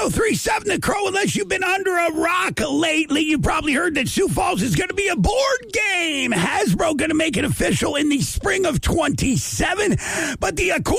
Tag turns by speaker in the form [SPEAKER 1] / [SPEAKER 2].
[SPEAKER 1] 1037 The Crow. Unless you've been under a rock lately, you probably heard that Sioux Falls is going to be a board game. Hasbro going to make it official in the spring of 27. But the